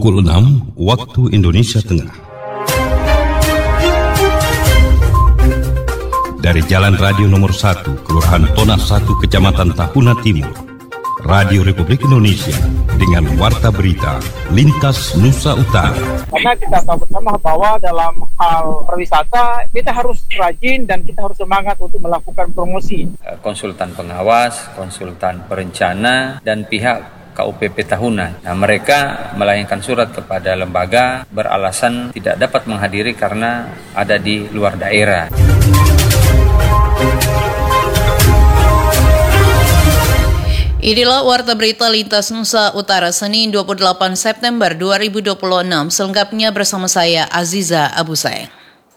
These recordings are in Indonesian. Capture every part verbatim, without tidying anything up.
pukul enam waktu Indonesia Tengah. Dari Jalan Radio Nomor satu, Kelurahan Tona satu, Kecamatan Tahuna Timur, Radio Republik Indonesia dengan warta berita Lintas Nusa Utara. Karena kita tahu bersama bahwa dalam hal perwisata kita harus rajin dan kita harus semangat untuk melakukan promosi. Konsultan pengawas, konsultan perencana, dan pihak K U P P Tahuna. Nah, mereka melayangkan surat kepada lembaga beralasan tidak dapat menghadiri karena ada di luar daerah. Inilah warta berita Lintas Nusa Utara Senin dua puluh delapan September dua ribu dua puluh enam. Selengkapnya bersama saya Aziza Abu Saeng.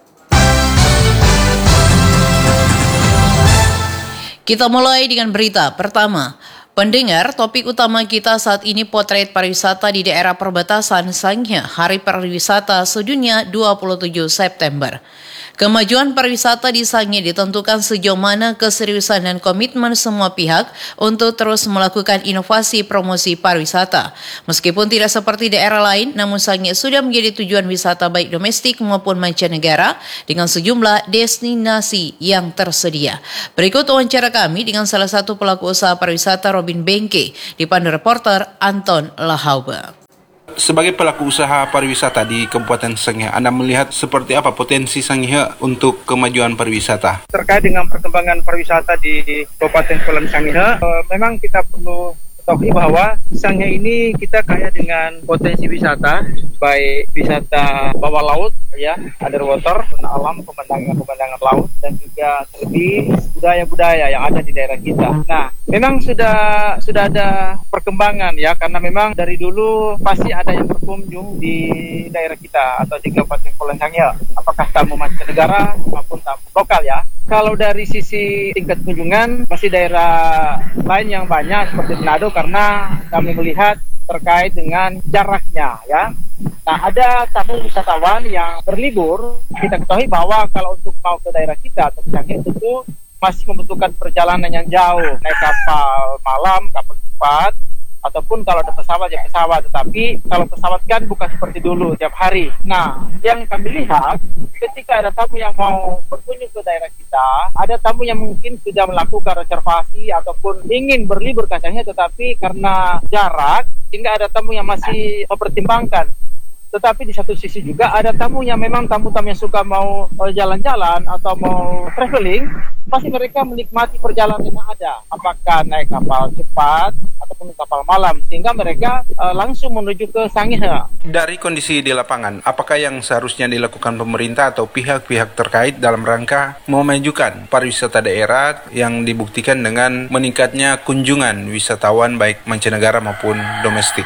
Kita mulai dengan berita pertama. Pendengar, topik utama kita saat ini potret pariwisata di daerah perbatasan Sanghe, Hari Pariwisata Sedunia dua puluh tujuh September. Kemajuan pariwisata di Sanghe ditentukan sejauh mana keseriusan dan komitmen semua pihak untuk terus melakukan inovasi promosi pariwisata. Meskipun tidak seperti daerah lain, namun Sanghe sudah menjadi tujuan wisata baik domestik maupun mancanegara dengan sejumlah destinasi yang tersedia. Berikut wawancara kami dengan salah satu pelaku usaha pariwisata Robin Bengke, dipandu reporter Anton Lahauba. Sebagai pelaku usaha pariwisata di Kabupaten Sanghe, Anda melihat seperti apa potensi Sanghe untuk kemajuan pariwisata? Terkait dengan perkembangan pariwisata di Kabupaten Kepulauan Sanghe, eh, memang kita perlu ketahui bahwa Sanghe ini kita kaya dengan potensi wisata, baik wisata bawah laut, ya, underwater, alam, pemandangan-pemandangan laut, dan juga lebih budaya-budaya yang ada di daerah kita. Nah, memang sudah sudah ada perkembangan, ya, karena memang dari dulu pasti ada yang berkunjung di daerah kita atau di Kabupaten Kepulauan Sanghe, apakah tamu mancanegara maupun tamu lokal, ya. Kalau dari sisi tingkat kunjungan, masih daerah lain yang banyak seperti Manado, karena kami melihat terkait dengan jaraknya, ya. Nah, ada tamu wisatawan yang berlibur. Kita ketahui bahwa kalau untuk mau ke daerah kita atau Sanghe tentu masih membutuhkan perjalanan yang jauh, naik kapal malam, kapal cepat, ataupun kalau ada pesawat ya pesawat. Tetapi kalau pesawat kan bukan seperti dulu tiap hari. Nah, yang kami lihat ketika ada tamu yang mau berkunjung ke daerah kita, ada tamu yang mungkin sudah melakukan reservasi ataupun ingin berlibur ke Sanghe, tetapi karena jarak sehingga ada tamu yang masih mempertimbangkan. Tetapi di satu sisi juga ada tamu yang memang tamu-tamu yang suka mau jalan-jalan atau mau traveling, pasti mereka menikmati perjalanan yang ada, apakah naik kapal cepat ataupun kapal malam, sehingga mereka uh, langsung menuju ke Sanghe. Dari kondisi di lapangan, apakah yang seharusnya dilakukan pemerintah atau pihak-pihak terkait dalam rangka memajukan pariwisata daerah yang dibuktikan dengan meningkatnya kunjungan wisatawan baik mancanegara maupun domestik?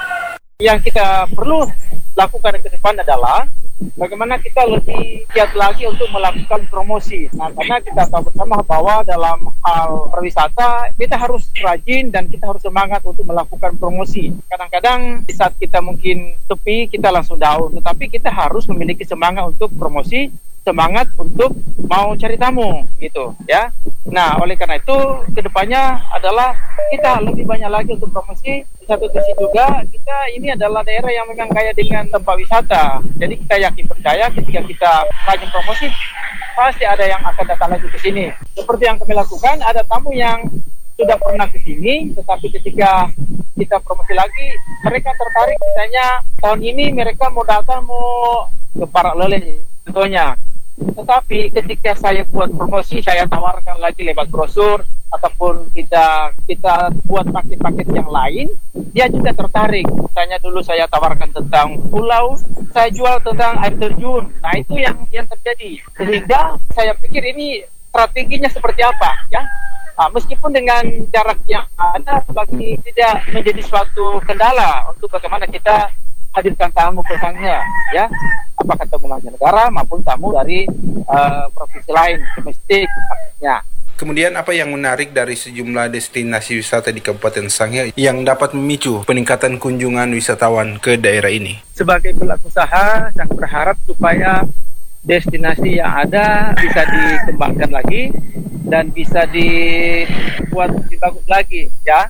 Yang kita perlu lakukan ke depan adalah bagaimana kita lebih giat lagi untuk melakukan promosi. Nah, karena kita tahu bersama bahwa dalam hal pariwisata kita harus rajin dan kita harus semangat untuk melakukan promosi. Kadang-kadang di saat kita mungkin tepi, kita langsung down, tetapi kita harus memiliki semangat untuk promosi, semangat untuk mau cari tamu, gitu, ya. Nah, oleh karena itu kedepannya adalah kita lebih banyak lagi untuk promosi. Di satu sisi juga kita ini adalah daerah yang memang kaya dengan tempat wisata. Jadi kita yakin percaya ketika kita rajin promosi pasti ada yang akan datang lagi ke sini. Seperti yang kami lakukan, ada tamu yang sudah pernah ke sini, tetapi ketika kita promosi lagi, mereka tertarik. Misalnya tahun ini mereka mau datang mau ke Parak Lele contohnya. Tetapi ketika saya buat promosi, saya tawarkan lagi lewat brosur ataupun kita kita buat paket-paket yang lain, dia juga tertarik. Misalnya dulu saya tawarkan tentang pulau, saya jual tentang air terjun. Nah, itu yang yang terjadi. Sehingga saya pikir ini strateginya seperti apa, ya? Nah, meskipun dengan jarak yang ada, bagi tidak menjadi suatu kendala untuk bagaimana kita hadirkan tamu ke Sanghe, ya, apakah tamu mancanegara maupun tamu dari uh, provinsi lain, domestik, maksudnya. Kemudian apa yang menarik dari sejumlah destinasi wisata di Kabupaten Sanghe yang dapat memicu peningkatan kunjungan wisatawan ke daerah ini? Sebagai pelaku usaha, sangat berharap supaya destinasi yang ada bisa dikembangkan lagi dan bisa dibuat lebih bagus lagi, ya.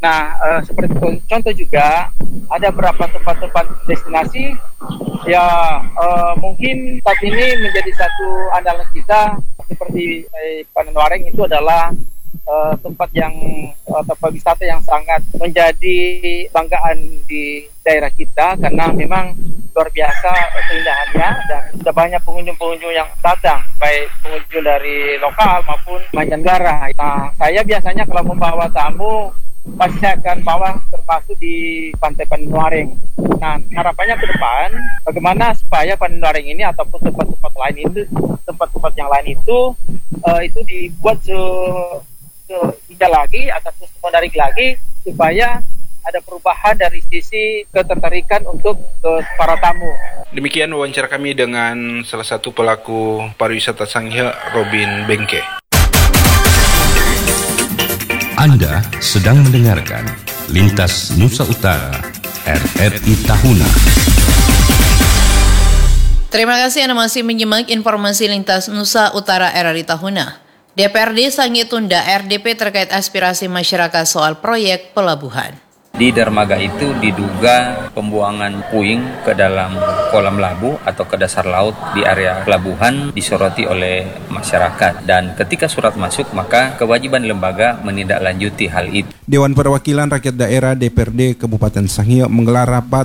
Nah, uh, seperti contoh juga ada beberapa tempat-tempat destinasi ya uh, mungkin saat ini menjadi satu andalan kita seperti eh, Panenwareng itu adalah uh, tempat yang uh, tempat wisata yang sangat menjadi banggaan di daerah kita karena memang luar biasa keindahannya dan sudah banyak pengunjung-pengunjung yang datang baik pengunjung dari lokal maupun mancanegara. Nah, saya biasanya kalau membawa tamu pasti akan bawa termasuk di Pantai Panenwareng. Nah, harapannya ke depan bagaimana supaya Panenwareng ini ataupun tempat-tempat lain itu, tempat-tempat yang lain itu uh, itu dibuat se, se indah lagi ataupun menarik lagi supaya ada perubahan dari sisi ketertarikan untuk ke para tamu. Demikian wawancara kami dengan salah satu pelaku pariwisata Sangihe, Robin Bengke. Anda sedang mendengarkan Lintas Nusa Utara R R I Tahuna. Terima kasih Anda masih menyimak informasi Lintas Nusa Utara R R I Tahuna. D P R D Sangihe tunda R D P terkait aspirasi masyarakat soal proyek pelabuhan. Di dermaga itu diduga pembuangan puing ke dalam kolam labu atau ke dasar laut di area pelabuhan disoroti oleh masyarakat. Dan ketika surat masuk, maka kewajiban lembaga menindaklanjuti hal itu. Dewan Perwakilan Rakyat Daerah D P R D Kabupaten Sangihe menggelar rapat